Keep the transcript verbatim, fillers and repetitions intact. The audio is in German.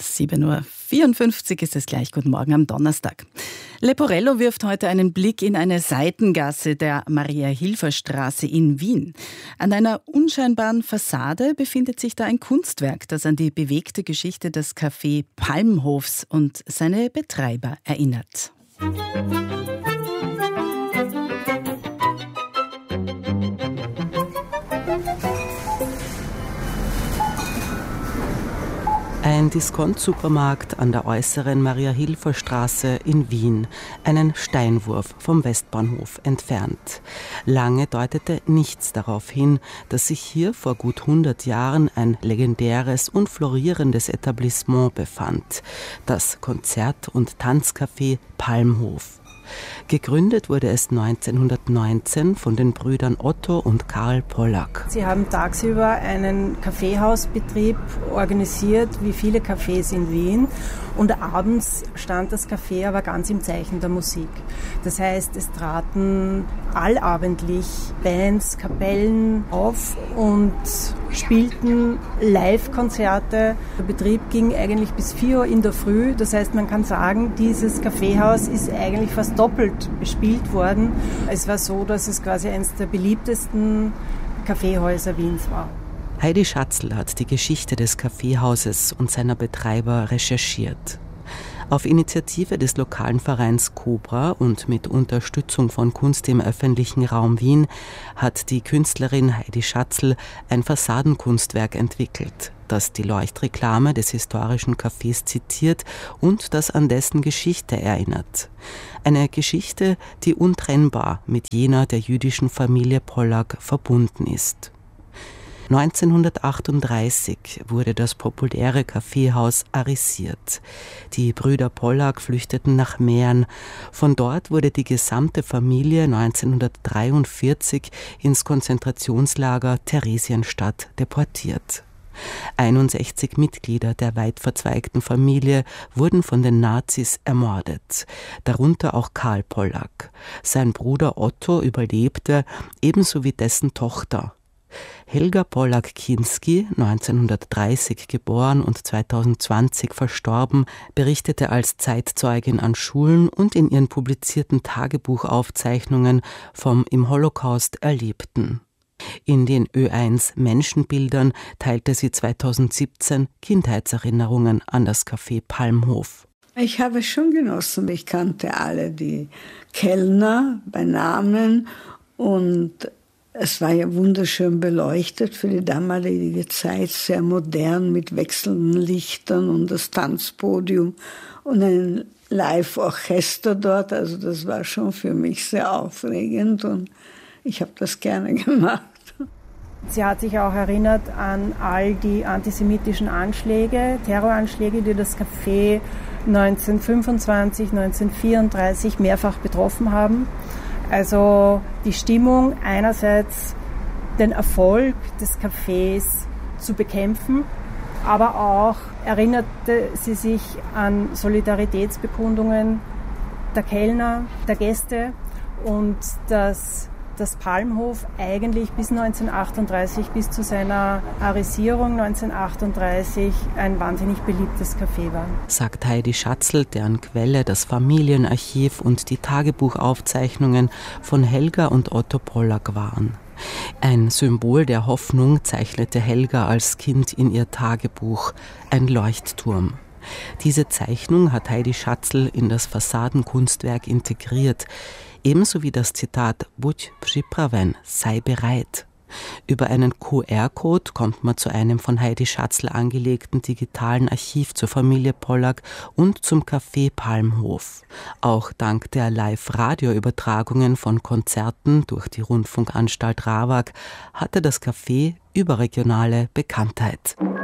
sieben Uhr vierundfünfzig ist es gleich. Guten Morgen am Donnerstag. Leporello wirft heute einen Blick in eine Seitengasse der Maria-Hilfer-Straße in Wien. An einer unscheinbaren Fassade befindet sich da ein Kunstwerk, das an die bewegte Geschichte des Café Palmhofs und seine Betreiber erinnert. Ein Discount-Supermarkt an der äußeren Maria-Hilfer-Straße in Wien, einen Steinwurf vom Westbahnhof entfernt. Lange deutete nichts darauf hin, dass sich hier vor gut hundert Jahren ein legendäres und florierendes Etablissement befand, das Konzert- und Tanzcafé Palmhof. Gegründet wurde es neunzehnhundertneunzehn von den Brüdern Otto und Karl Pollack. Sie haben tagsüber einen Kaffeehausbetrieb organisiert, wie viele Cafés in Wien. Und abends stand das Café aber ganz im Zeichen der Musik. Das heißt, es traten allabendlich Bands, Kapellen auf und spielten Live-Konzerte. Der Betrieb ging eigentlich bis vier Uhr in der Früh. Das heißt, man kann sagen, dieses Kaffeehaus ist eigentlich fast doppelt bespielt worden. Es war so, dass es quasi eines der beliebtesten Kaffeehäuser Wiens war. Heidi Schatzl hat die Geschichte des Kaffeehauses und seiner Betreiber recherchiert. Auf Initiative des lokalen Vereins Cobra und mit Unterstützung von Kunst im öffentlichen Raum Wien hat die Künstlerin Heidi Schatzl ein Fassadenkunstwerk entwickelt, das die Leuchtreklame des historischen Cafés zitiert und das an dessen Geschichte erinnert. Eine Geschichte, die untrennbar mit jener der jüdischen Familie Pollack verbunden ist. neunzehnhundertachtunddreißig wurde das populäre Kaffeehaus arisiert. Die Brüder Pollack flüchteten nach Mähren. Von dort wurde die gesamte Familie neunzehnhundertdreiundvierzig ins Konzentrationslager Theresienstadt deportiert. einundsechzig Mitglieder der weit verzweigten Familie wurden von den Nazis ermordet, darunter auch Karl Pollack. Sein Bruder Otto überlebte, ebenso wie dessen Tochter. Helga Pollack-Kinski, neunzehnhundertdreißig geboren und zweitausendzwanzig verstorben, berichtete als Zeitzeugin an Schulen und in ihren publizierten Tagebuchaufzeichnungen vom im Holocaust Erlebten. In den Ö eins Menschenbildern teilte sie zweitausendsiebzehn Kindheitserinnerungen an das Café Palmhof. Ich habe es schon genossen. Ich kannte alle die Kellner bei Namen und es war ja wunderschön beleuchtet für die damalige Zeit, sehr modern mit wechselnden Lichtern und das Tanzpodium und ein Live-Orchester dort. Also das war schon für mich sehr aufregend und ich habe das gerne gemacht. Sie hat sich auch erinnert an all die antisemitischen Anschläge, Terroranschläge, die das Café neunzehnhundertfünfundzwanzig, neunzehnhundertvierunddreißig mehrfach betroffen haben. Also die Stimmung, einerseits den Erfolg des Cafés zu bekämpfen, aber auch erinnerte sie sich an Solidaritätsbekundungen der Kellner, der Gäste und dass das Palmhof eigentlich bis neunzehnhundertachtunddreißig, bis zu seiner Arisierung neunzehnhundertachtunddreißig ein wahnsinnig beliebtes Café war. Sagt Heidi Schatzl, deren Quelle das Familienarchiv und die Tagebuchaufzeichnungen von Helga und Otto Pollack waren. Ein Symbol der Hoffnung zeichnete Helga als Kind in ihr Tagebuch, ein Leuchtturm. Diese Zeichnung hat Heidi Schatzl in das Fassadenkunstwerk integriert, ebenso wie das Zitat Buď připraven, sei bereit. Über einen Q R-Code kommt man zu einem von Heidi Schatzl angelegten digitalen Archiv zur Familie Pollack und zum Café Palmhof. Auch dank der Live-Radio-Übertragungen von Konzerten durch die Rundfunkanstalt Rawag hatte das Café überregionale Bekanntheit.